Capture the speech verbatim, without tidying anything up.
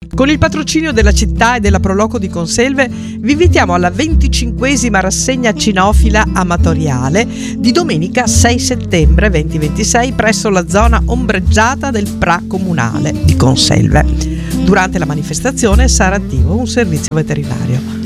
Con il patrocinio della città e della Proloco di Conselve vi invitiamo alla venticinquesima rassegna cinofila amatoriale di domenica sei settembre duemilaventisei presso la zona ombreggiata del Pra Comunale di Conselve. Durante la manifestazione sarà attivo un servizio veterinario.